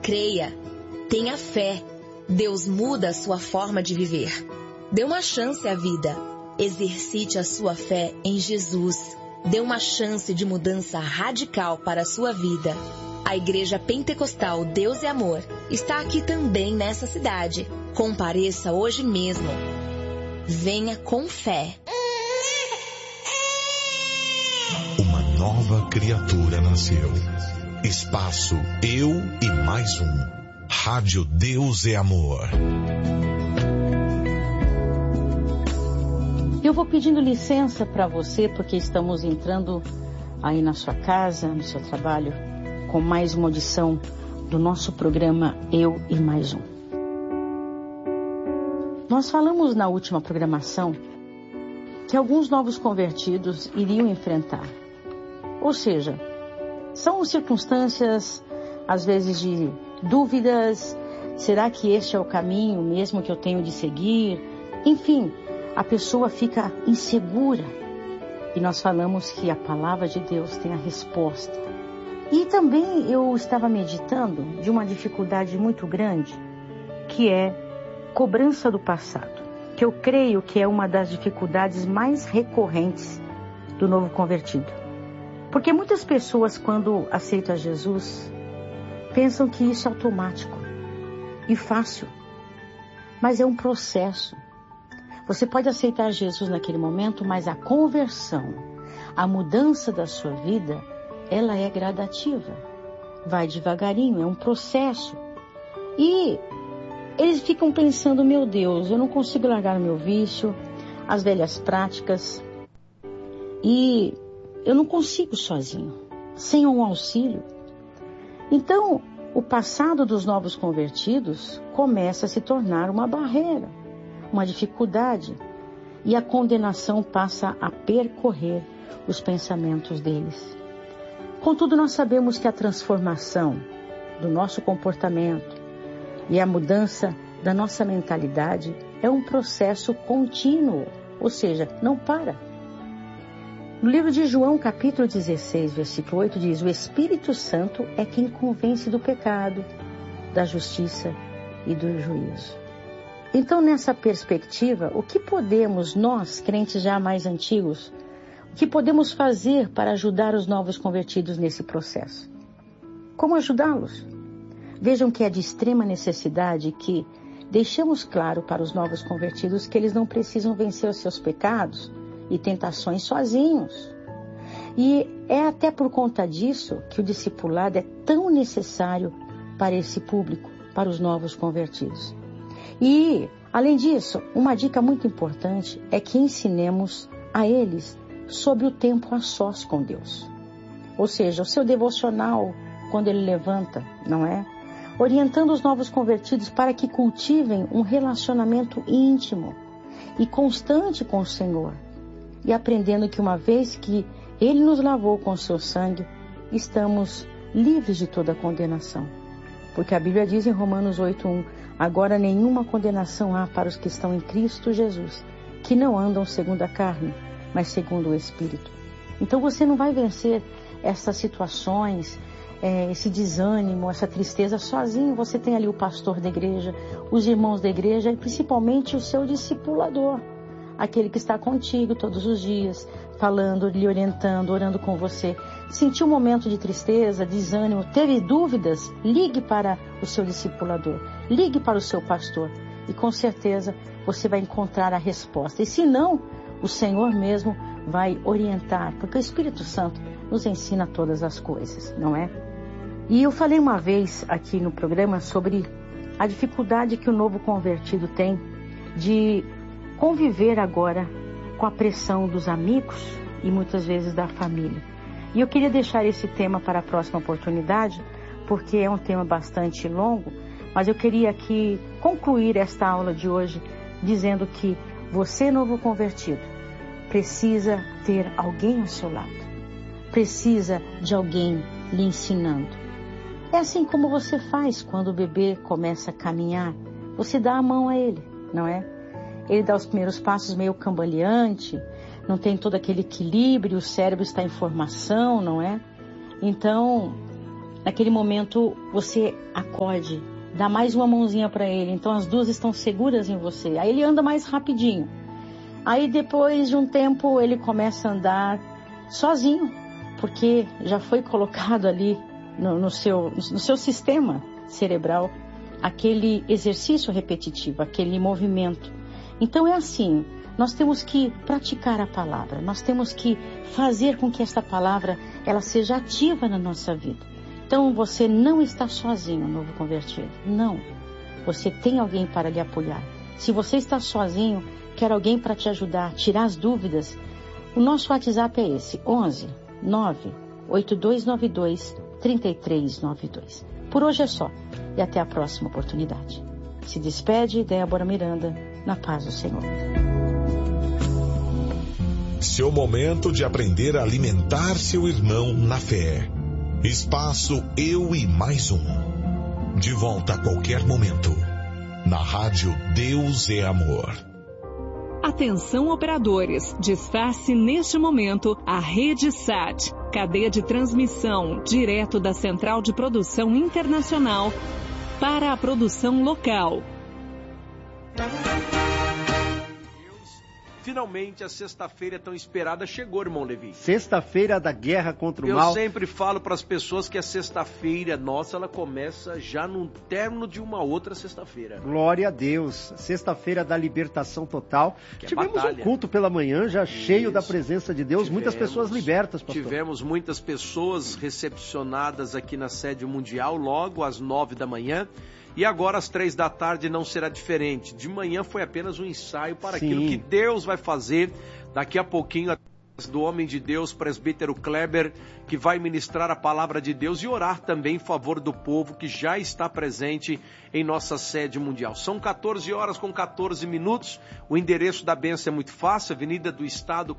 Creia, tenha fé. Deus muda a sua forma de viver. Dê uma chance à vida. Exercite a sua fé em Jesus. Dê uma chance de mudança radical para a sua vida. A Igreja Pentecostal Deus e Amor está aqui também nessa cidade. Compareça hoje mesmo. Venha com fé. Uma nova criatura nasceu. Espaço Eu e Mais Um. Rádio Deus e Amor. Eu vou pedindo licença para você, porque estamos entrando aí na sua casa, no seu trabalho, com mais uma audição do nosso programa Eu e Mais Um. Nós falamos na última programação que alguns novos convertidos iriam enfrentar. Ou seja, são circunstâncias, às vezes, de dúvidas. Será que este é o caminho mesmo que eu tenho de seguir? Enfim, a pessoa fica insegura. E nós falamos que a palavra de Deus tem a resposta. E também eu estava meditando de uma dificuldade muito grande, que é cobrança do passado. Que eu creio que é uma das dificuldades mais recorrentes do novo convertido. Porque muitas pessoas, quando aceitam a Jesus, pensam que isso é automático e fácil. Mas é um processo. Você pode aceitar Jesus naquele momento, mas a conversão, a mudança da sua vida, ela é gradativa. Vai devagarinho, é um processo. E eles ficam pensando, meu Deus, eu não consigo largar o meu vício, as velhas práticas, e eu não consigo sozinho, sem um auxílio. Então, o passado dos novos convertidos começa a se tornar uma barreira, uma dificuldade, e a condenação passa a percorrer os pensamentos deles. Contudo, nós sabemos que a transformação do nosso comportamento e a mudança da nossa mentalidade é um processo contínuo, ou seja, não para. No livro de João, capítulo 16, versículo 8, diz: o Espírito Santo é quem convence do pecado, da justiça e do juízo. Então, nessa perspectiva, o que podemos, nós, crentes já mais antigos, o que podemos fazer para ajudar os novos convertidos nesse processo? Como ajudá-los? Vejam que é de extrema necessidade que deixamos claro para os novos convertidos que eles não precisam vencer os seus pecados e tentações sozinhos. E é até por conta disso que o discipulado é tão necessário para esse público, para os novos convertidos. E, além disso, uma dica muito importante é que ensinemos a eles sobre o tempo a sós com Deus. Ou seja, o seu devocional, quando ele levanta, não é? Orientando os novos convertidos para que cultivem um relacionamento íntimo e constante com o Senhor. E aprendendo que uma vez que Ele nos lavou com o seu sangue, estamos livres de toda condenação. Porque a Bíblia diz em Romanos 8:1, agora nenhuma condenação há para os que estão em Cristo Jesus, que não andam segundo a carne, mas segundo o Espírito. Então você não vai vencer essas situações, esse desânimo, essa tristeza sozinho. Você tem ali o pastor da igreja, os irmãos da igreja e principalmente o seu discipulador. Aquele que está contigo todos os dias, falando, lhe orientando, orando com você. Sentiu um momento de tristeza, desânimo, teve dúvidas? Ligue para o seu discipulador, ligue para o seu pastor e com certeza você vai encontrar a resposta. E se não, o Senhor mesmo vai orientar, porque o Espírito Santo nos ensina todas as coisas, não é? E eu falei uma vez aqui no programa sobre a dificuldade que o novo convertido tem de conviver agora com a pressão dos amigos e muitas vezes da família. E eu queria deixar esse tema para a próxima oportunidade, porque é um tema bastante longo, mas eu queria aqui concluir esta aula de hoje dizendo que você, novo convertido, precisa ter alguém ao seu lado, precisa de alguém lhe ensinando. É assim como você faz quando o bebê começa a caminhar, você dá a mão a ele, não é? Ele dá os primeiros passos meio cambaleante, não tem todo aquele equilíbrio, o cérebro está em formação, não é? Então, naquele momento você acode, dá mais uma mãozinha para ele, então as duas estão seguras em você. Aí ele anda mais rapidinho. Aí depois de um tempo ele começa a andar sozinho, porque já foi colocado ali no seu sistema cerebral aquele exercício repetitivo, aquele movimento. Então é assim, nós temos que praticar a palavra, nós temos que fazer com que esta palavra ela seja ativa na nossa vida. Então você não está sozinho, novo convertido, não. Você tem alguém para lhe apoiar. Se você está sozinho, quer alguém para te ajudar a tirar as dúvidas, o nosso WhatsApp é esse, 11 9 8292 3392. Por hoje é só, e até a próxima oportunidade. Se despede Débora Miranda, na paz do Senhor. Seu momento de aprender a alimentar seu irmão na fé. Espaço Eu e Mais Um. De volta a qualquer momento. Na rádio Deus é Amor. Atenção operadores, desface neste momento a Rede Sat, cadeia de transmissão direto da Central de Produção Internacional para a produção local. Finalmente a sexta-feira tão esperada chegou, irmão Levi. Sexta-feira da guerra contra o mal. Eu sempre falo para as pessoas que a sexta-feira nossa, ela começa já no término de uma outra sexta-feira. Glória a Deus. Sexta-feira da libertação total. Tivemos batalha. Um culto pela manhã já cheio da presença de Deus. Muitas pessoas libertas, pastor. Tivemos muitas pessoas recepcionadas aqui na sede mundial logo às 9 da manhã. E agora às 3 da tarde não será diferente. De manhã foi apenas um ensaio para aquilo que Deus vai fazer daqui a pouquinho, do homem de Deus, presbítero Kleber, que vai ministrar a palavra de Deus e orar também em favor do povo que já está presente em nossa sede mundial. São 14 horas com 14 minutos. O endereço da bênção é muito fácil, Avenida do Estado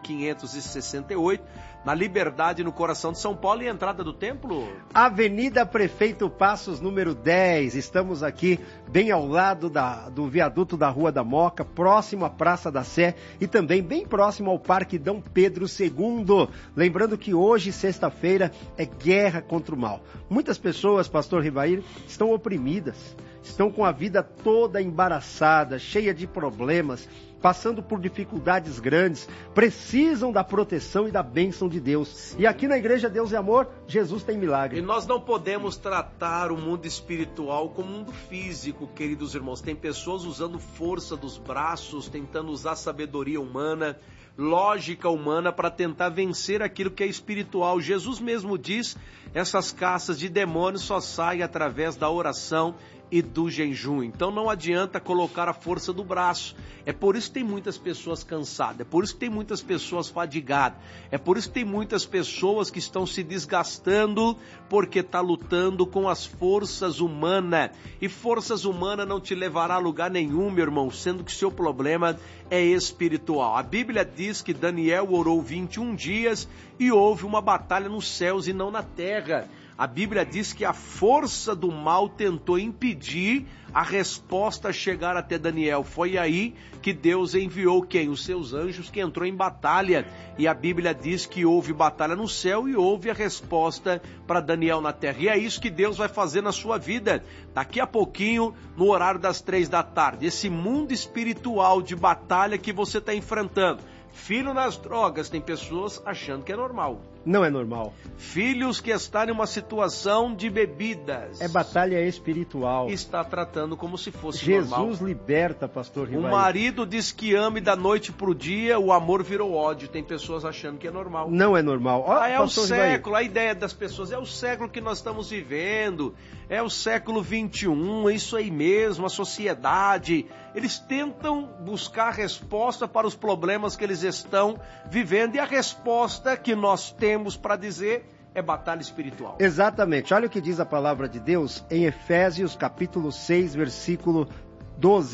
4568, na Liberdade, no coração de São Paulo. E a entrada do templo? Avenida Prefeito Passos, número 10. Estamos aqui bem ao lado do viaduto da Rua da Moca, próximo à Praça da Sé e também bem próximo ao Parque Dom Pedro II. Lembrando que hoje, sexta-feira, é guerra contra o mal. Muitas pessoas, pastor Rivair, estão oprimidas, estão com a vida toda embaraçada, cheia de problemas, passando por dificuldades grandes, precisam da proteção e da bênção de Deus. E aqui na Igreja Deus é Amor, Jesus tem milagre. E nós não podemos tratar o mundo espiritual como mundo físico, queridos irmãos. Tem pessoas usando força dos braços, tentando usar sabedoria humana, lógica humana para tentar vencer aquilo que é espiritual. Jesus mesmo diz, essas caças de demônios só saem através da oração e do jejum. Então não adianta colocar a força do braço. É por isso que tem muitas pessoas cansadas, é por isso que tem muitas pessoas fadigadas, é por isso que tem muitas pessoas que estão se desgastando porque está lutando com as forças humanas. E forças humanas não te levará a lugar nenhum, meu irmão, sendo que seu problema é espiritual. A Bíblia diz que Daniel orou 21 dias e houve uma batalha nos céus e não na terra. A Bíblia diz que a força do mal tentou impedir a resposta chegar até Daniel. Foi aí que Deus enviou quem? Os seus anjos, que entrou em batalha. E a Bíblia diz que houve batalha no céu e houve a resposta para Daniel na terra. E é isso que Deus vai fazer na sua vida. Daqui a pouquinho, no horário das 3 da tarde. Esse mundo espiritual de batalha que você está enfrentando. Filho nas drogas, tem pessoas achando que é normal. Não é normal. Filhos que estão em uma situação de bebidas. É batalha espiritual. Está tratando como se fosse Jesus normal. Jesus liberta, pastor Rivair. O marido diz que ama e da noite pro dia o amor virou ódio. Tem pessoas achando que é normal. Não é normal. É o século, a ideia das pessoas, é o século que nós estamos vivendo. É o século 21, é isso aí mesmo, a sociedade. Eles tentam buscar resposta para os problemas que eles estão vivendo. E a resposta que nós temos para dizer é batalha espiritual. Exatamente. Olha o que diz a palavra de Deus em Efésios capítulo 6, versículo 12.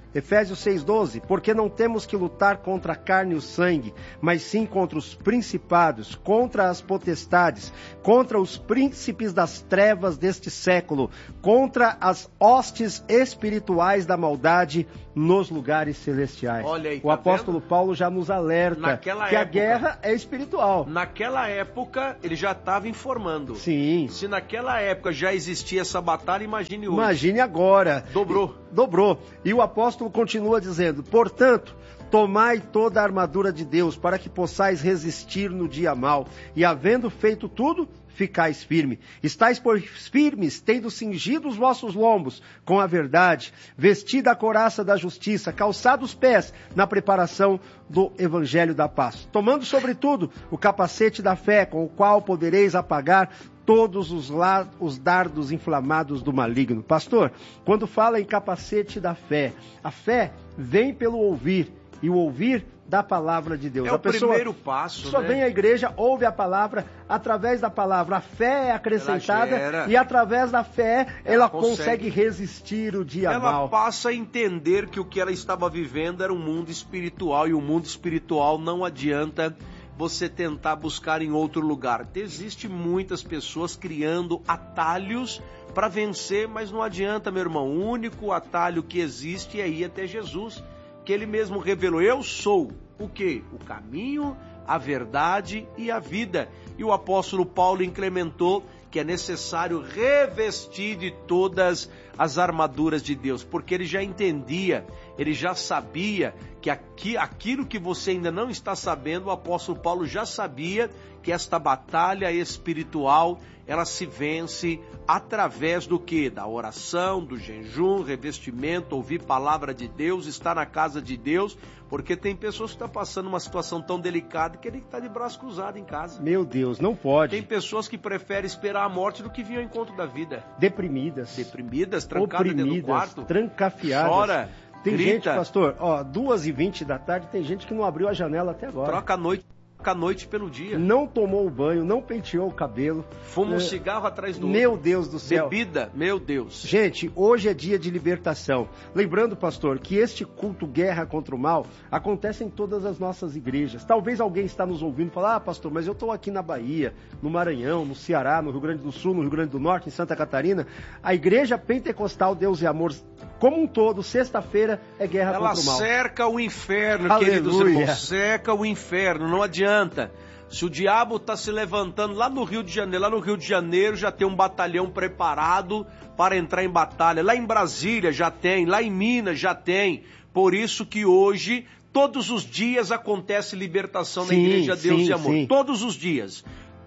Efésios 6,12, porque não temos que lutar contra a carne e o sangue, mas sim contra os principados, contra as potestades, contra os príncipes das trevas deste século, contra as hostes espirituais da maldade nos lugares celestiais. Olha aí, o apóstolo Paulo já nos alerta que a guerra é espiritual. Naquela época, ele já estava informando. Sim. Se naquela época já existia essa batalha, imagine hoje. Imagine agora. Dobrou. E o apóstolo continua dizendo, portanto, tomai toda a armadura de Deus, para que possais resistir no dia mau, e havendo feito tudo, ficais firme. Estais, pois, firmes, tendo cingido os vossos lombos com a verdade, vestida a couraça da justiça, calçados os pés na preparação do evangelho da paz. Tomando, sobretudo, o capacete da fé, com o qual podereis apagar todos os dardos inflamados do maligno. Pastor, quando fala em capacete da fé, a fé vem pelo ouvir, e o ouvir da palavra de Deus. É o primeiro passo, só vem à igreja, ouve a palavra, através da palavra a fé é acrescentada e através da fé ela consegue resistir o dia mau. Ela passa a entender que o que ela estava vivendo era um mundo espiritual e o mundo espiritual não adianta você tentar buscar em outro lugar. Existem muitas pessoas criando atalhos para vencer, mas não adianta, meu irmão. O único atalho que existe é ir até Jesus, que ele mesmo revelou, eu sou o quê? O caminho, a verdade e a vida. E o apóstolo Paulo incrementou que é necessário revestir de todas as armaduras de Deus, porque ele já entendia, ele já sabia que aquilo que você ainda não está sabendo, o apóstolo Paulo já sabia que esta batalha espiritual, ela se vence através do quê? Da oração, do jejum, revestimento, ouvir palavra de Deus, estar na casa de Deus, porque tem pessoas que estão passando uma situação tão delicada que ele está de braço cruzado em casa. Meu Deus, não pode. Tem pessoas que preferem esperar a morte do que vir ao encontro da vida. Deprimidas, trancadas dentro do quarto, trancafiadas. Chora, tem grita. Gente, pastor, 2h20 da tarde, tem gente que não abriu a janela até agora. Troca a noite pelo dia. Não tomou o banho, não penteou o cabelo. Fuma um cigarro atrás do outro. Meu Deus do céu. Bebida, meu Deus. Gente, hoje é dia de libertação. Lembrando, pastor, que este culto guerra contra o mal acontece em todas as nossas igrejas. Talvez alguém está nos ouvindo e falar, pastor, mas eu estou aqui na Bahia, no Maranhão, no Ceará, no Rio Grande do Sul, no Rio Grande do Norte, em Santa Catarina. A Igreja Pentecostal Deus e Amor, como um todo, sexta-feira é guerra contra o mal. Ela cerca o inferno, Aleluia. Queridos irmãos, cerca o inferno, não adianta. Se o diabo está se levantando lá no Rio de Janeiro, já tem um batalhão preparado para entrar em batalha. Lá em Brasília já tem, lá em Minas já tem. Por isso que hoje, todos os dias acontece libertação na Igreja Deus e Amor. Sim. Todos os dias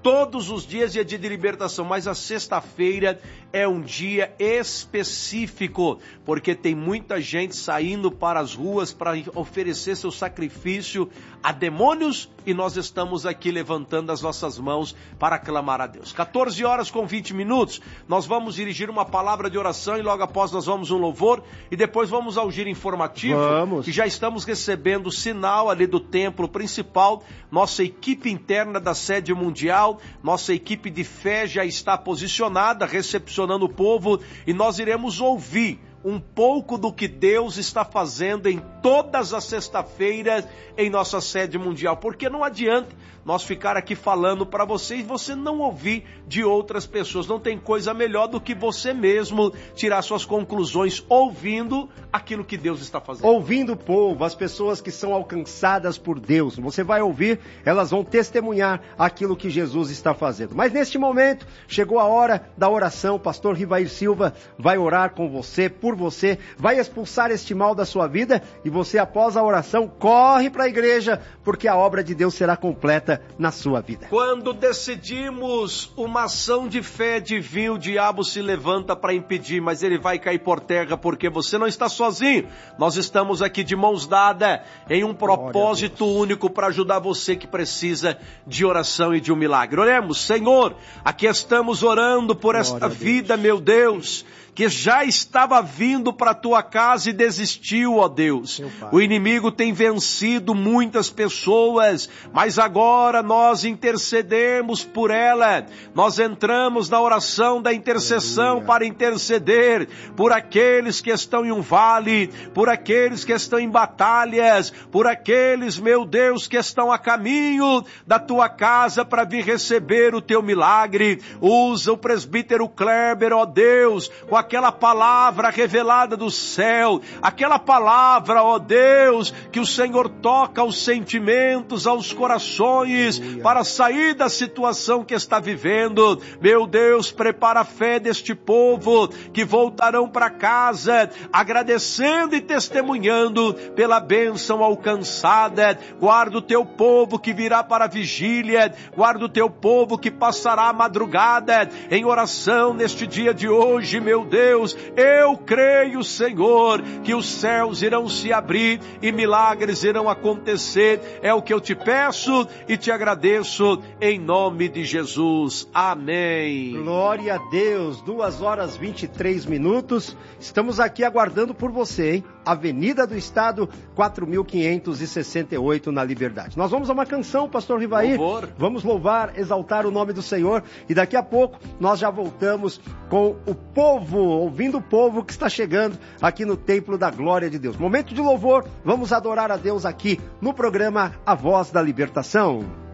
é dia de libertação, mas a sexta-feira é um dia específico, porque tem muita gente saindo para as ruas para oferecer seu sacrifício a demônios e nós estamos aqui levantando as nossas mãos para clamar a Deus. 14h20, nós vamos dirigir uma palavra de oração e logo após nós vamos um louvor e depois vamos ao giro informativo, que já estamos recebendo o sinal ali do templo principal, nossa equipe interna da sede mundial, nossa equipe de fé já está posicionada, recepcionando o povo e nós iremos ouvir um pouco do que Deus está fazendo em todas as sexta-feiras em nossa sede mundial, porque não adianta nós ficar aqui falando para vocês e você não ouvir de outras pessoas. Não tem coisa melhor do que você mesmo tirar suas conclusões ouvindo aquilo que Deus está fazendo. Ouvindo o povo, as pessoas que são alcançadas por Deus. Você vai ouvir, elas vão testemunhar aquilo que Jesus está fazendo. Mas neste momento, chegou a hora da oração. O pastor Rivair Silva vai orar com você, por você, vai expulsar este mal da sua vida e você, após a oração, corre para a igreja, porque a obra de Deus será completa na sua vida. Quando decidimos uma ação de fé divina, o diabo se levanta para impedir, mas ele vai cair por terra, porque você não está sozinho. Nós estamos aqui de mãos dadas em um propósito único para ajudar você que precisa de oração e de um milagre. Oremos, Senhor, aqui estamos orando por esta vida, meu Deus, que já estava vindo para a tua casa e desistiu, ó Deus. O inimigo tem vencido muitas pessoas, mas agora nós intercedemos por ela. Nós entramos na oração da intercessão para interceder por aqueles que estão em um vale, por aqueles que estão em batalhas, por aqueles, meu Deus, que estão a caminho da tua casa para vir receber o teu milagre. Usa o presbítero Kleber, ó Deus, com aquela palavra revelada do céu, aquela palavra, ó Deus, que o Senhor toca aos sentimentos, aos corações, para sair da situação que está vivendo. Meu Deus, prepara a fé deste povo, que voltarão para casa, agradecendo e testemunhando pela bênção alcançada. Guarda o teu povo que virá para a vigília, guarda o teu povo que passará a madrugada em oração neste dia de hoje, meu Deus. Eu creio, Senhor, que os céus irão se abrir e milagres irão acontecer. É o que eu te peço e te agradeço em nome de Jesus. Amém. Glória a Deus. 2h23. Estamos aqui aguardando por você, hein? Avenida do Estado, 4568, na Liberdade. Nós vamos a uma canção, pastor Rivaí. Vamos louvar, exaltar o nome do Senhor. E daqui a pouco nós já voltamos com o povo, ouvindo o povo que está chegando aqui no Templo da Glória de Deus. Momento de louvor, vamos adorar a Deus aqui no programa A Voz da Libertação.